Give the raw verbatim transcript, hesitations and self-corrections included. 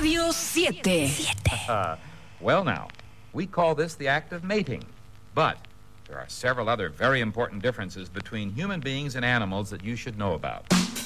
Radio siete. Uh, well, now, we call this the act of mating. But there are several other very important differences between human beings and animals that you should know about.